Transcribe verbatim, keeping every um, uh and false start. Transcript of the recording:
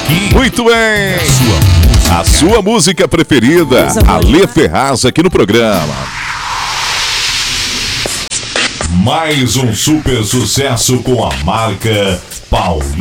Aqui. Muito bem. A sua, a sua música preferida. Alê Ferraz aqui no programa. Mais um super sucesso com a marca Paulinho.